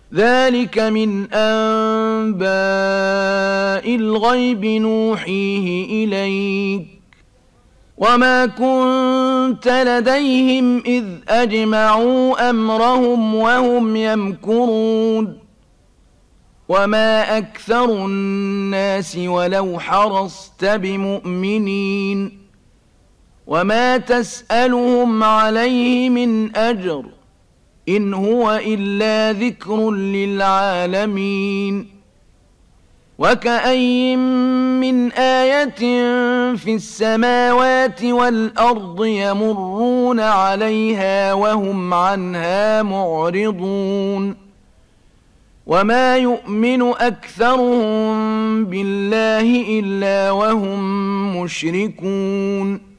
ذلك من أنباء الغيب نوحيه إليك وما كنت لديهم إذ أجمعوا أمرهم وهم يمكرون وما أكثر الناس ولو حرصت بمؤمنين وما تسألهم عليه من أجر إن هو إلا ذكر للعالمين وكأين من آية في السماوات والأرض يمرون عليها وهم عنها معرضون وما يؤمن أكثرهم بالله إلا وهم مشركون